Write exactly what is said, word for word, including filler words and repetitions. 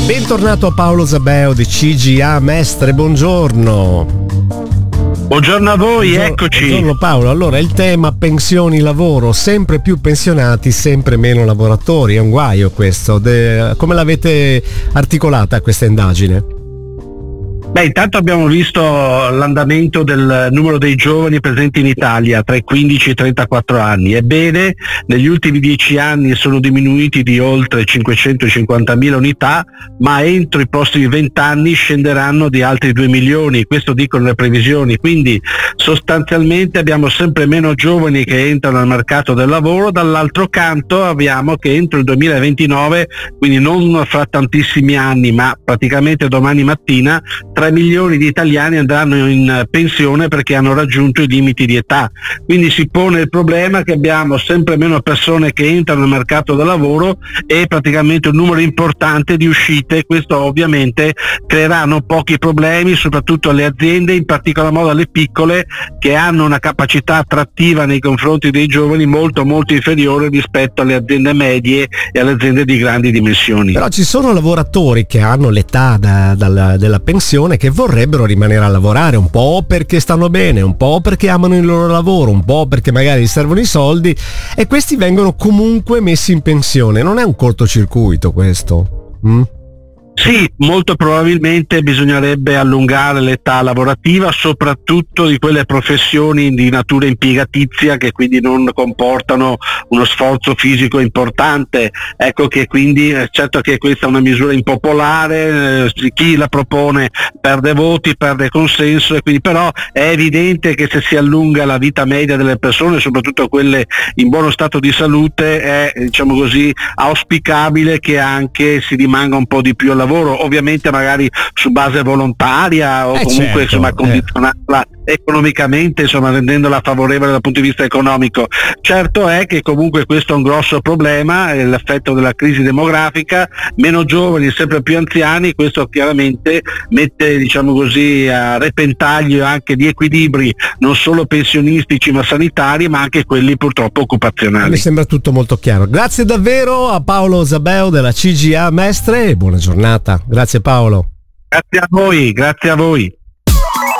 Bentornato a Paolo Zabeo di C G A Mestre, buongiorno. Buongiorno a voi, buongiorno, eccoci. Buongiorno Paolo, allora il tema pensioni, lavoro, sempre più pensionati, sempre meno lavoratori, è un guaio questo. De, come l'avete articolata questa indagine? Beh, intanto abbiamo visto l'andamento del numero dei giovani presenti in Italia tra i quindici e i trentaquattro anni. Ebbene, negli ultimi dieci anni sono diminuiti di oltre cinquecentocinquantamila unità, ma entro i prossimi venti anni scenderanno di altri due milioni, questo dicono le previsioni. Quindi sostanzialmente abbiamo sempre meno giovani che entrano al mercato del lavoro, dall'altro canto abbiamo che entro il duemilaventinove, quindi non fra tantissimi anni, ma praticamente domani mattina, tre milioni di italiani andranno in pensione perché hanno raggiunto i limiti di età. Quindi si pone il problema che abbiamo sempre meno persone che entrano nel mercato del lavoro e praticamente un numero importante di uscite. Questo ovviamente creerà non pochi problemi, soprattutto alle aziende, in particolar modo alle piccole, che hanno una capacità attrattiva nei confronti dei giovani molto molto inferiore rispetto alle aziende medie e alle aziende di grandi dimensioni. Però ci sono lavoratori che hanno l'età da, dalla, della pensione che vorrebbero rimanere a lavorare, un po' perché stanno bene, un po' perché amano il loro lavoro, un po' perché magari gli servono i soldi, e questi vengono comunque messi in pensione. Non è un cortocircuito questo? Mm? Sì, molto probabilmente bisognerebbe allungare l'età lavorativa, soprattutto di quelle professioni di natura impiegatizia che quindi non comportano uno sforzo fisico importante. Ecco che quindi, certo che questa è una misura impopolare, eh, chi la propone perde voti, perde consenso, e quindi però è evidente che se si allunga la vita media delle persone, soprattutto quelle in buono stato di salute, è, diciamo così, auspicabile che anche si rimanga un po' di più al lavoro, ovviamente magari su base volontaria o eh comunque certo, insomma condizionarla eh. economicamente, insomma rendendola favorevole dal punto di vista economico. Certo è che comunque questo è un grosso problema, è l'effetto della crisi demografica, meno giovani, sempre più anziani. Questo chiaramente mette, diciamo così, a repentaglio anche di equilibri non solo pensionistici ma sanitari, ma anche quelli purtroppo occupazionali. Mi sembra tutto molto chiaro. Grazie davvero a Paolo Zabeo della C G A Mestre e buona giornata. Grazie Paolo. Grazie a voi, grazie a voi.